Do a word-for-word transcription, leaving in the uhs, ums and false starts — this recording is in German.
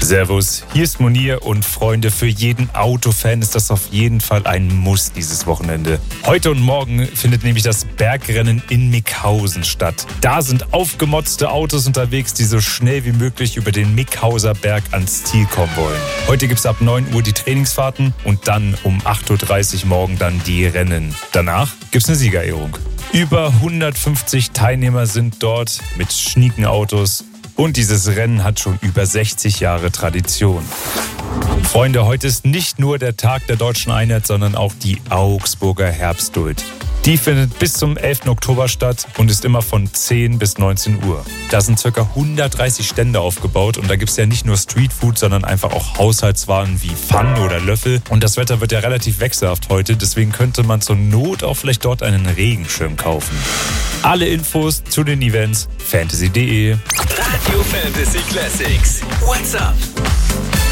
Servus, hier ist Munir und Freunde, für jeden Autofan ist das auf jeden Fall ein Muss dieses Wochenende. Heute und morgen findet nämlich das Bergrennen in Mickhausen statt. Da sind aufgemotzte Autos unterwegs, die so schnell wie möglich über den Mickhauser Berg ans Ziel kommen wollen. Heute gibt es ab neun Uhr die Trainingsfahrten und dann um acht Uhr dreißig morgen dann die Rennen. Danach gibt es eine Siegerehrung. Über hundertfünfzig Teilnehmer sind dort mit schnieken Autos. Und dieses Rennen hat schon über sechzig Jahre Tradition. Freunde, heute ist nicht nur der Tag der Deutschen Einheit, sondern auch die Augsburger Herbstduld. Die findet bis zum elften Oktober statt und ist immer von zehn bis neunzehn Uhr. Da sind ca. hundertdreißig Stände aufgebaut und da gibt es ja nicht nur Streetfood, sondern einfach auch Haushaltswaren wie Pfannen oder Löffel. Und das Wetter wird ja relativ wechselhaft heute, deswegen könnte man zur Not auch vielleicht dort einen Regenschirm kaufen. Alle Infos zu den Events fantasy punkt de. Radio Fantasy Classics. What's up?